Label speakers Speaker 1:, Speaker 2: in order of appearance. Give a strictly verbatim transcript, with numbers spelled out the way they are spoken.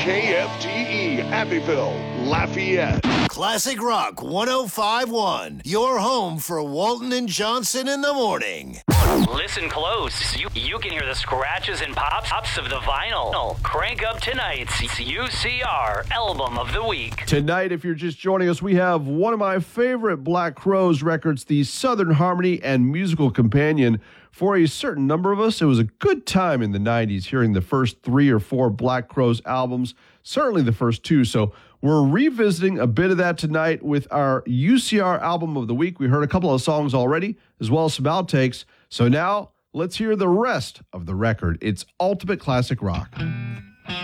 Speaker 1: K F T E, Abbeville, Lafayette.
Speaker 2: Classic Rock one oh five point one, your home for Walton and Johnson in the morning.
Speaker 3: Listen close. You you can hear the scratches and pops pops of the vinyl. Crank up tonight's U C R Album of the Week.
Speaker 4: Tonight, if you're just joining us, we have one of my favorite Black Crowes records, the Southern Harmony and Musical Companion. For a certain number of us, it was a good time in the nineties hearing the first three or four Black Crowes albums, certainly the first two. So we're revisiting a bit of that tonight with our U C R Album of the Week. We heard a couple of songs already, as well as some outtakes. So now let's hear the rest of the record. It's Ultimate Classic Rock.